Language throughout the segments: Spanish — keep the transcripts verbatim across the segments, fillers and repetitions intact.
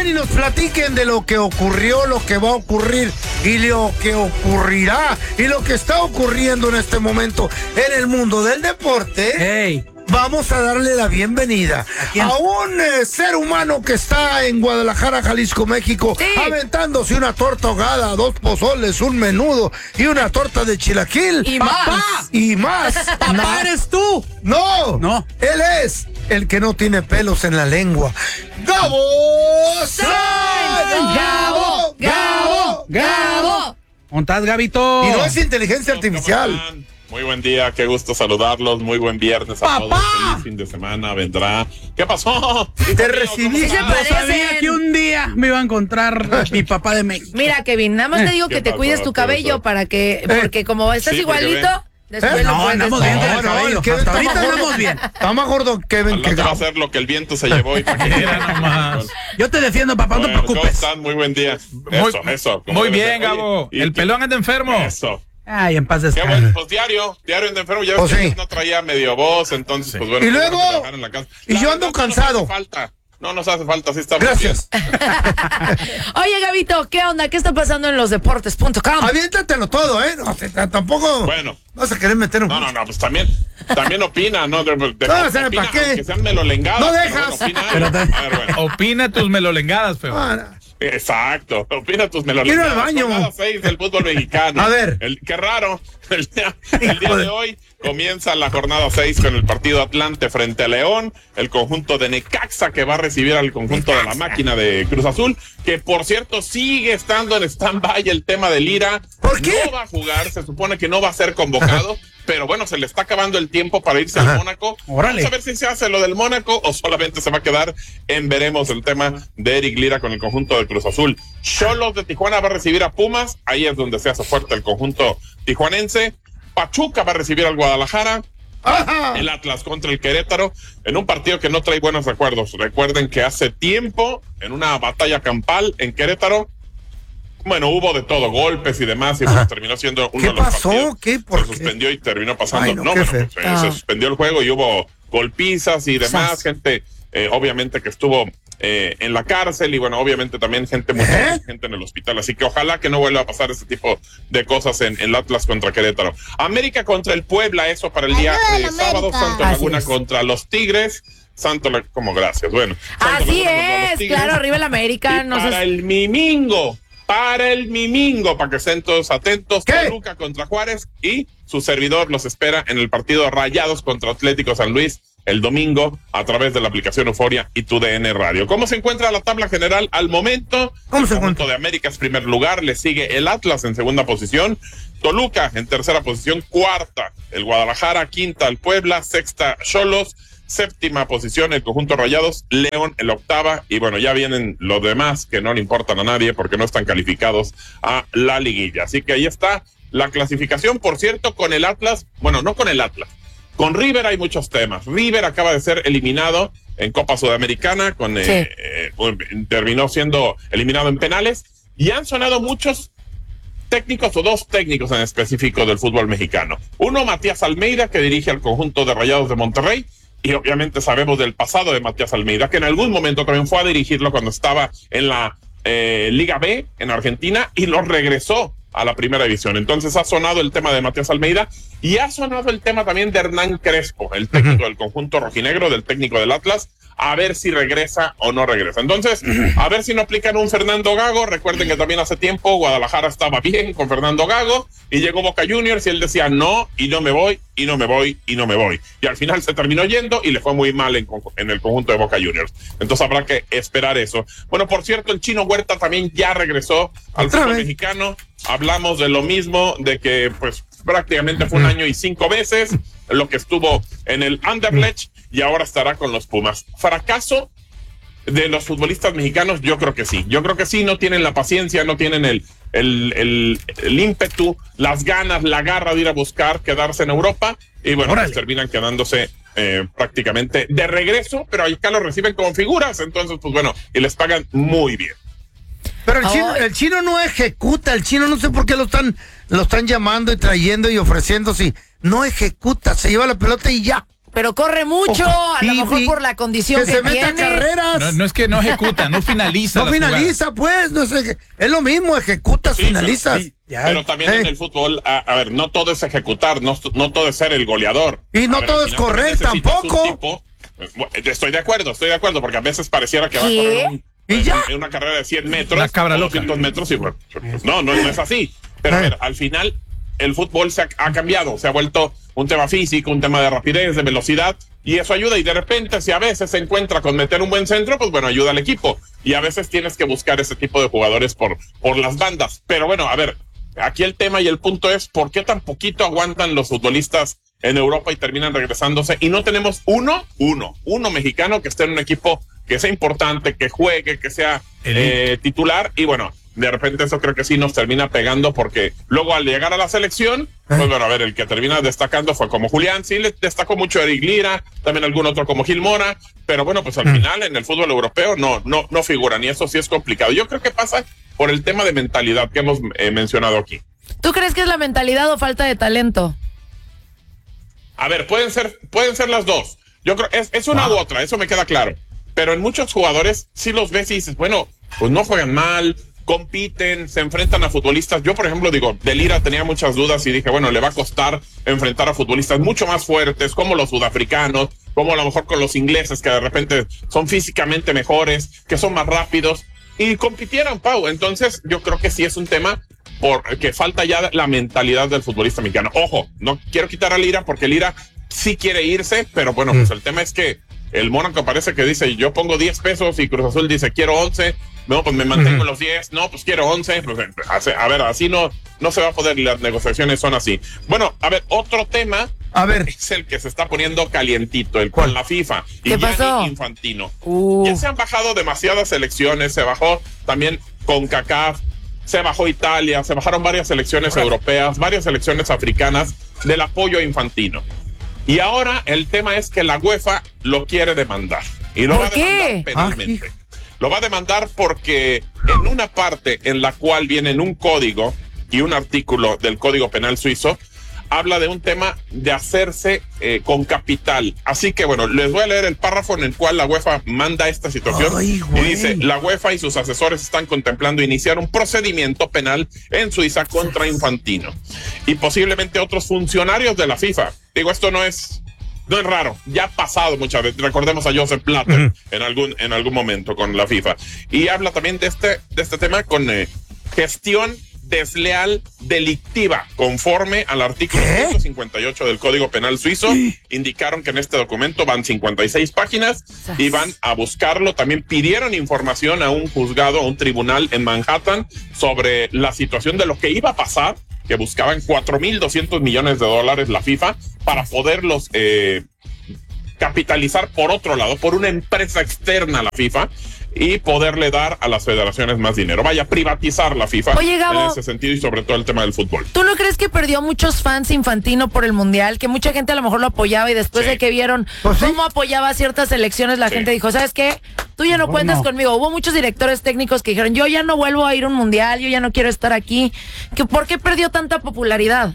y nos platiquen de lo que ocurrió, lo que va a ocurrir y lo que ocurrirá y lo que está ocurriendo en este momento en el mundo del deporte. Hey. Vamos a darle la bienvenida a, a un eh, ser humano que está en Guadalajara, Jalisco, México, sí. aventándose una torta ahogada, dos pozoles, un menudo y una torta de chilaquil. Y ¡Papá! más. Y más. ¡Papá, no. eres tú! No, no. Él es el que no tiene pelos en la lengua. ¡Gabo! ¡Gabo! ¡Gabo! ¡Gabo! ¡Gabo! ¿Cómo estás, Gabito? Y no es inteligencia artificial. Muy buen día, qué gusto saludarlos, muy buen viernes a ¡Papá! todos, feliz fin de semana, vendrá. ¿Qué pasó? Te recibí. Sí se Yo sabía que un día me iba a encontrar mi papá de México. Mira, Kevin, nada más te digo que te pasó? cuides tu ¿Qué cabello pasó? para que, porque como estás Sí, porque igualito, después ¿Eh? lo No, puedes andamos decir. bien No, del no, cabello. el que Hasta está ahorita más gordo. andamos bien. Está más gordo Kevin Al que rato va a Gabo. ser lo que el viento se llevó y para que Mira nomás. Yo te defiendo, papá, no te Bueno, ¿cómo preocupes. están? Muy buen día. Muy, Eso, eso. como muy debe bien, ser. Gabo. Oye, y- El pelón anda enfermo. Eso. Ay, en paz Qué descanse. bueno, pues diario, diario en enfermo, ya ves Pues que sí. antes no traía medio voz, entonces, pues bueno. Y qué luego, bueno que trabajar en la casa. y La yo verdad, ando no cansado. nos hace falta. No nos hace falta, sí estamos Gracias. Oye, Gabito, ¿qué onda? ¿Qué está pasando en los deportes punto com? Aviéntatelo todo, ¿eh? No, te- tampoco Bueno. vas a querer meter un... No, no, no, pues también, también opina, ¿no? De, de, No, opina, ¿sabe para qué? aunque sean melolengadas. No pero dejas. bueno, opina Pero algo. te- A ver, bueno. Opina tus melolengadas, feo. Ah, no. Exacto, opina tus melolengadas. Quiero al baño. Jornada seis del fútbol mexicano. A ver. El, qué raro, el día, el día de hoy comienza la jornada seis con el partido Atlante frente a León, el conjunto de Necaxa que va a recibir al conjunto de la máquina de Cruz Azul, que por cierto sigue estando en stand-by el tema de Lira. ¿Por qué? No va a jugar, se supone que no va a ser convocado. Pero bueno, se le está acabando el tiempo para irse Ajá. al Mónaco. Órale. Vamos a ver si se hace lo del Mónaco o solamente se va a quedar en veremos el tema de Eric Lira con el conjunto de Cruz Azul. Xolos de Tijuana va a recibir a Pumas, ahí es donde se hace fuerte el conjunto tijuanense. Pachuca va a recibir al Guadalajara. Ajá. El Atlas contra el Querétaro en un partido que no trae buenos recuerdos. Recuerden que hace tiempo, en una batalla campal en Querétaro, bueno, hubo de todo, golpes y demás, y pues terminó siendo uno ¿Qué de los pasó? partidos. ¿Qué? ¿Por se qué? suspendió y terminó pasando. Ay, no, no, qué bueno, feo. pues, eh, Ah. se suspendió el juego y hubo golpizas y demás, Sas. gente, eh, obviamente que estuvo eh, en la cárcel y bueno, obviamente también gente muy ¿Eh? gente en el hospital. Así que ojalá que no vuelva a pasar este tipo de cosas en el Atlas contra Querétaro. América contra el Puebla, eso para el día Ayuda, eh, América. sábado. Santo Así Laguna es. contra los Tigres. Santo Laguna, como gracias. Bueno, Santo Así Laguna contra los es, Tigres. claro, arriba el América. Y No para sé. el Mimingo, para el Mimingo, para que estén todos atentos, ¿Qué? Toluca contra Juárez y su servidor los espera en el partido Rayados contra Atlético San Luis el domingo a través de la aplicación Euforia y tu D N Radio. ¿Cómo se encuentra la tabla general al momento? ¿Cómo se El conjunto encuentra? de América es primer lugar, le sigue el Atlas en segunda posición, Toluca en tercera posición, cuarta el Guadalajara, quinta el Puebla, sexta Xolos, séptima posición el conjunto Rayados, León en la octava y bueno, ya vienen los demás que no le importan a nadie porque no están calificados a la liguilla. Así que ahí está la clasificación, por cierto, con el Atlas, bueno, no con el Atlas, con River hay muchos temas. River acaba de ser eliminado en Copa Sudamericana, con eh, Sí. eh, pues, terminó siendo eliminado en penales y han sonado muchos técnicos o dos técnicos en específico del fútbol mexicano. Uno, Matías Almeida, que dirige al conjunto de Rayados de Monterrey. Y obviamente sabemos del pasado de Matías Almeida, que en algún momento también fue a dirigirlo cuando estaba en la eh, Liga B en Argentina y lo regresó a la primera división. Entonces ha sonado el tema de Matías Almeida y ha sonado el tema también de Hernán Crespo, el técnico del conjunto rojinegro, del técnico del Atlas, a ver si regresa o no regresa. Entonces, a ver si no aplican un Fernando Gago. Recuerden que también hace tiempo Guadalajara estaba bien con Fernando Gago y llegó Boca Juniors y él decía no, y no me voy, y no me voy, y no me voy. Y al final se terminó yendo y le fue muy mal en, en el conjunto de Boca Juniors. Entonces habrá que esperar eso. Bueno, por cierto, el Chino Huerta también ya regresó al ¿Otra fútbol vez? mexicano. Hablamos de lo mismo, de que pues prácticamente fue un año y cinco veces lo que estuvo en el Anderlecht y ahora estará con los Pumas. Fracaso de los futbolistas mexicanos, yo creo que sí. Yo creo que sí, no tienen la paciencia, no tienen el, el, el, el ímpetu, las ganas, la garra de ir a buscar quedarse en Europa y bueno, pues terminan quedándose eh, prácticamente de regreso, pero acá lo reciben como figuras, entonces pues bueno, y les pagan muy bien. Pero el chino, el chino no ejecuta, el chino no sé por qué lo están, lo están llamando y trayendo y ofreciendo, si no ejecuta, se lleva la pelota y ya. Pero corre mucho, Ojo, a lo y- mejor y por la condición que que, se meta a tiene. carreras. No, no es que no ejecuta, no finaliza. No las finaliza, pues, no sé, es lo mismo, ejecutas, Sí, finalizas. pero, Ya, pero también eh. en el fútbol, a, a ver, no todo es ejecutar, no, no todo es ser el goleador. Y no A ver, todo al es final correr también necesitas tampoco. un tipo- bueno, estoy de acuerdo, estoy de acuerdo, porque a veces pareciera que va a ¿Qué? correr un- ¿Y ya? en una carrera de cien metros, Una cabra o loca. doscientos metros, y bueno, pues, no, no, no es así. Pero a Eh. ver, al final el fútbol se ha, ha cambiado, se ha vuelto un tema físico, un tema de rapidez, de velocidad, y eso ayuda. Y de repente, si a veces se encuentra con meter un buen centro, pues bueno, ayuda al equipo. Y a veces tienes que buscar ese tipo de jugadores por, por las bandas. Pero bueno, a ver, aquí el tema y el punto es, ¿por qué tan poquito aguantan los futbolistas en Europa y terminan regresándose? Y no tenemos uno, uno, uno mexicano que esté en un equipo que sea importante, que juegue, que sea eh, titular. Y bueno, de repente eso creo que sí nos termina pegando, porque luego al llegar a la selección, pues bueno, a ver, el que termina destacando fue como Julián, sí le destacó mucho Eric Lira, también algún otro como Gil Mora, pero bueno, pues al Mm. final en el fútbol europeo no, no, no figuran, y eso sí es complicado. Yo creo que pasa por el tema de mentalidad que hemos eh, mencionado aquí. ¿Tú crees que es la mentalidad o falta de talento? A ver, pueden ser, pueden ser las dos. Yo creo, es, es una Wow. u otra, eso me queda claro. Pero en muchos jugadores sí los ves y dices, bueno, pues no juegan mal, compiten, se enfrentan a futbolistas. Yo, por ejemplo, digo, de Lira tenía muchas dudas y dije, bueno, le va a costar enfrentar a futbolistas mucho más fuertes, como los sudafricanos, como a lo mejor con los ingleses, que de repente son físicamente mejores, que son más rápidos, y compitieron, Pau. Entonces, yo creo que sí es un tema porque falta ya la mentalidad del futbolista mexicano. Ojo, no quiero quitar a Lira, porque Lira sí quiere irse, pero bueno, pues el tema es que el Mónaco parece que dice, yo pongo diez pesos, y Cruz Azul dice, quiero once. No, pues me mantengo en los diez. No, pues quiero once. Pues, a ver, así no, no se va a poder. Las negociaciones son así. Bueno, a ver, otro tema A ver, es el que se está poniendo calientito, el ¿cuál? con la FIFA. ¿Qué y Gianni pasó? Infantino. Uh. Ya se han bajado demasiadas selecciones, se bajó también CONCACAF, se bajó Italia, se bajaron varias selecciones europeas, varias selecciones africanas del apoyo a Infantino. Y ahora el tema es que la UEFA lo quiere demandar. Y lo ¿Por va a qué? demandar penalmente. Ah, Lo va a demandar porque en una parte en la cual viene un código y un artículo del Código Penal suizo, habla de un tema de hacerse eh, con capital. Así que bueno, les voy a leer el párrafo en el cual la UEFA manda esta situación. Ay, y güey. dice, la UEFA y sus asesores están contemplando iniciar un procedimiento penal en Suiza contra Infantino y posiblemente otros funcionarios de la FIFA. Digo, esto no es... No es raro, ya ha pasado muchas veces. Recordemos a Joseph Blatter uh-huh. en algún en algún momento con la FIFA. Y habla también de este de este tema con eh, gestión desleal delictiva, conforme al artículo ¿Qué? ciento cincuenta y ocho del Código Penal suizo. ¿Sí? Indicaron que en este documento van cincuenta y seis páginas y van a buscarlo. También pidieron información a un juzgado, a un tribunal en Manhattan sobre la situación de lo que iba a pasar, que buscaban cuatro mil doscientos millones de dólares la FIFA para poderlos eh, capitalizar por otro lado, por una empresa externa a la FIFA, y poderle dar a las federaciones más dinero. Vaya, privatizar la FIFA. Oye, Gabo, en ese sentido, y sobre todo el tema del fútbol. ¿Tú no crees que perdió muchos fans Infantino por el Mundial? Que mucha gente a lo mejor lo apoyaba y después Sí. de que vieron Pues sí. cómo apoyaba a ciertas selecciones, la Sí. gente dijo, ¿sabes qué? Tú ya no Mejor cuentas no. conmigo. Hubo muchos directores técnicos que dijeron, yo ya no vuelvo a ir a un Mundial, yo ya no quiero estar aquí. ¿Que ¿Por qué perdió tanta popularidad?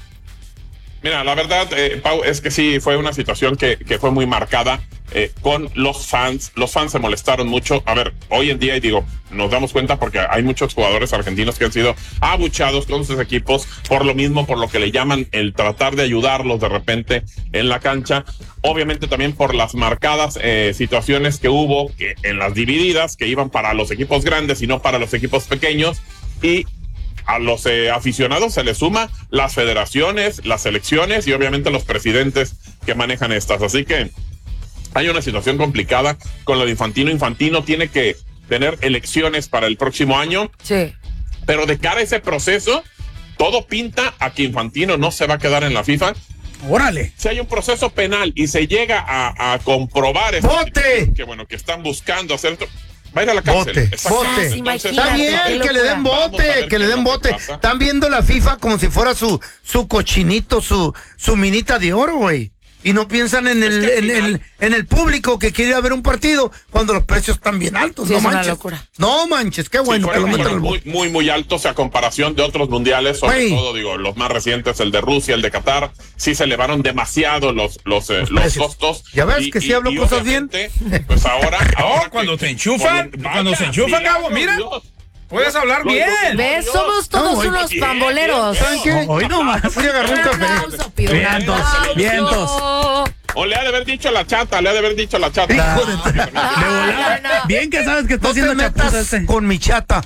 Mira, la verdad, eh, Pau, es que sí, fue una situación que, que fue muy marcada eh, con los fans. Los fans se molestaron mucho. A ver, hoy en día, y digo, nos damos cuenta porque hay muchos jugadores argentinos que han sido abucheados con sus equipos por lo mismo, por lo que le llaman el tratar de ayudarlos de repente en la cancha. Obviamente también por las marcadas eh, situaciones que hubo que en las divididas, que iban para los equipos grandes y no para los equipos pequeños. Y a los eh, aficionados se les suma las federaciones, las selecciones y obviamente los presidentes que manejan estas. Así que hay una situación complicada con lo de Infantino. Infantino tiene que tener elecciones para el próximo año. Sí. Pero de cara a ese proceso, todo pinta a que Infantino no se va a quedar en la FIFA. órale. Si hay un proceso penal y se llega a, a comprobar esta ¡Bote! situación, que bueno, que están buscando hacer esto, va a ir a la cárcel. Bote, Exactamente. bote. Entonces, Está Imagínate, bien, qué que le den locura. Vamos a ver bote, que le qué den es lo bote. que pasa. Están viendo la FIFA como si fuera su, su cochinito, su, su minita de oro, güey. y no piensan en el, en el, en el público que quiere ir a ver un partido cuando los precios están bien altos. Sí, no es manches. una locura. No manches, qué bueno sí, que lo fueron, metan fueron al muy, muy, muy altos a comparación de otros mundiales, sobre Ay. todo, digo, los más recientes, el de Rusia, el de Qatar, sí se elevaron demasiado los, los, eh, Los los precios. costos. Ya ves que sí hablo cosas bien. obviamente, Pues ahora, ahora Oh, cuando que- te enchufan, por- cuando se vaya, enchufan, Gabo, milagro, mira. Dios. Puedes hablar Lo- lo- bien. ¿Ves? Dios. Somos todos No, unos bien, pamboleros. bien, ¿Saben qué? Hoy nomás. Fui a agarrar un Un café. aplauso, pido un Vientos, aplauso. vientos. O le ha de haber dicho la chata, le ha de haber dicho la chata. Hijo de- De volada. no, no. Bien que sabes que está No te haciendo chapuza metas este. con mi chata.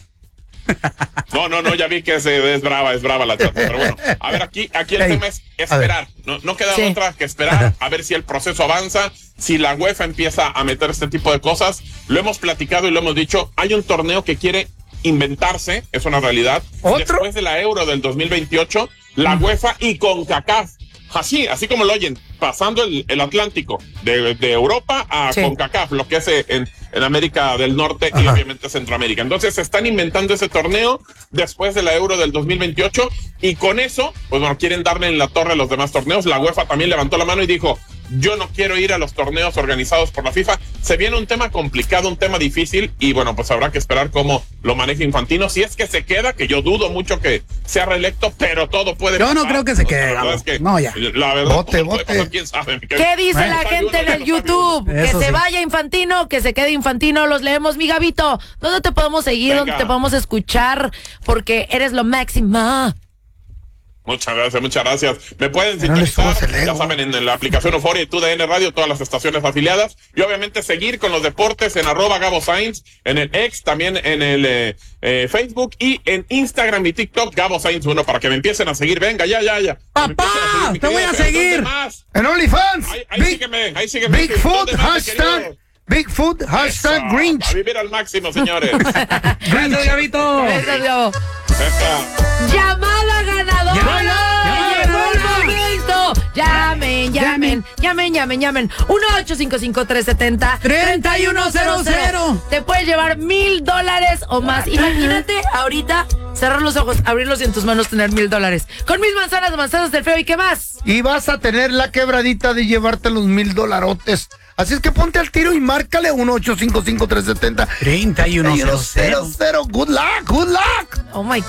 No, no, no, ya vi que es, es brava, es brava la chata. Pero bueno, a ver, aquí, aquí el Ey, tema es esperar. No, no queda Sí. otra que esperar a ver si el proceso avanza, si la UEFA empieza a meter este tipo de cosas. Lo hemos platicado y lo hemos dicho. Hay un torneo que quiere inventarse, es una realidad. ¿Otro? Después de la Euro del dos mil veintiocho, la UEFA y CONCACAF. Así, así como lo oyen, pasando el, el Atlántico de, de Europa a Sí. CONCACAF, lo que es en, en América del Norte y Ajá. obviamente Centroamérica. Entonces se están inventando ese torneo después de la Euro del dos mil veintiocho y con eso, pues bueno, quieren darle en la torre a los demás torneos. La UEFA también levantó la mano y dijo, yo no quiero ir a los torneos organizados por la FIFA. Se viene un tema complicado, un tema difícil y bueno, pues habrá que esperar cómo lo maneja Infantino. Si es que se queda, que yo dudo mucho que sea reelecto, pero todo puede Yo pasar. no creo que se O sea, quede, la verdad Gabo. es que, No, ya. La verdad, Vote, todo puede vote. pasar, quién sabe. mi ¿Qué querido. dice Bueno. la gente en el YouTube? Que Eso se sí. vaya Infantino, que se quede Infantino, los leemos. Mi Gabito, ¿dónde te podemos seguir? Venga. ¿Dónde te podemos escuchar? Porque eres lo máximo. Muchas gracias, muchas gracias. Me pueden No le sintonizar, subas el ego. ya saben, en la aplicación Euforia y T U D N Radio, todas las estaciones afiliadas. Y obviamente seguir con los deportes en arroba Gabo Sainz, en el X, también en el eh, eh, Facebook y en Instagram y TikTok, Gabo Sainz uno, para que me empiecen a seguir. Venga, ya, ya, ya. ¡Papá! Me empiecen a ¡Te seguir, mi voy a querido. seguir! ¿Dónde más? En OnlyFans. Ahí, ahí Big, sígueme, ahí sígueme. Bigfoot, ¿Dónde más, mi hashtag, querido? Bigfoot, hashtag Eso, Grinch. A vivir al máximo, señores. Gracias, Gabito. Gracias, Gabo. Esa. Llamada ganadora. Llamada, llamada Llegó el ganadora. momento. Llamen, llamen, llamen, llamen, llamen. uno ocho cinco cinco tres siete cero tres uno cero cero. Te puedes llevar mil dólares o más. Imagínate ahorita cerrar los ojos, abrirlos y en tus manos tener mil dólares. Con mis manzanas, manzanas del feo y qué más. Y vas a tener la quebradita de llevarte los mil dolarotes. Así es que ponte al tiro y márcale uno ocho cinco cinco tres siete cero treinta y uno cero cero. cero. Good luck, good luck. Oh my God.